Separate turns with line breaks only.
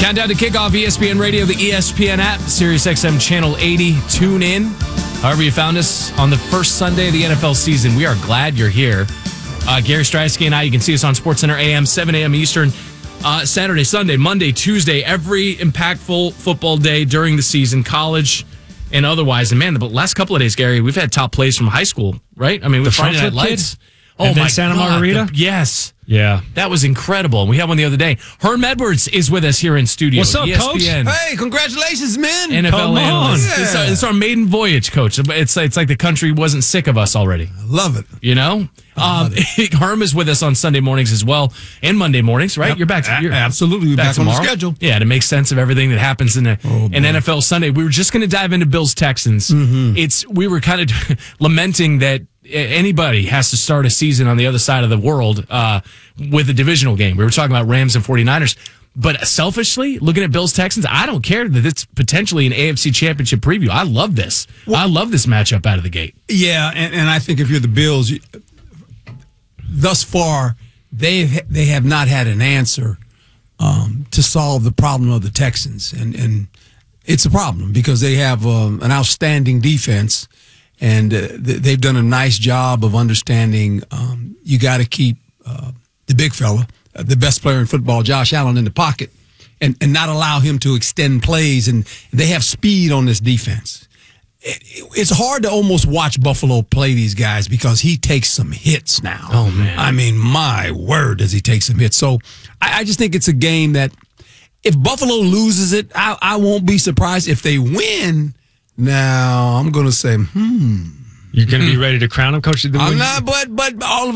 Countdown to kickoff, ESPN Radio, the ESPN app, SiriusXM Channel 80. Tune in. However you found us on the first Sunday of the NFL season, we are glad you're here. Gary Stryski and I, you can see us on SportsCenter AM, 7 a.m. Eastern, Saturday, Sunday, Monday, Tuesday, every impactful football day during the season, college and otherwise. And man, the last couple of days, Gary, we've had top plays from high school, right? I mean, with Friday Night Lights.
Oh, my Santa Margarita?
Yes.
Yeah.
That was incredible. We had one the other day. Herm Edwards is with us here in studio.
What's up,
ESPN.
Coach?
Hey, congratulations, man.
NFL
Come
analyst.
on.
It's our maiden voyage, Coach. It's like the country wasn't sick of us already.
I love it.
You know? Herm is with us on Sunday mornings as well, and Monday mornings, right?
Yep.
You're back. You're
Absolutely. We're back on
tomorrow.
the schedule.
Yeah, to make sense of everything that happens in NFL Sunday. We were just going to dive into Bills Texans. We were kind of lamenting that anybody has to start a season on the other side of the world with a divisional game. We were talking about Rams and 49ers. But selfishly, looking at Bills Texans, I don't care that it's potentially an AFC Championship preview. I love this. I love this matchup out of the gate.
Yeah, and I think if you're the Bills, thus far, they have not had an answer to solve the problem of the Texans. And it's a problem because they have an outstanding defense, and they've done a nice job of understanding you got to keep the big fella, the best player in football, Josh Allen, in the pocket and not allow him to extend plays. And they have speed on this defense. It's hard to almost watch Buffalo play these guys because he takes some hits now.
Oh, man.
I mean, my word, does he take some hits. So I just think it's a game that if Buffalo loses it, I won't be surprised. If they win, now I'm going to say,
You're going to be ready to crown him, Coach?
I'm not, but all of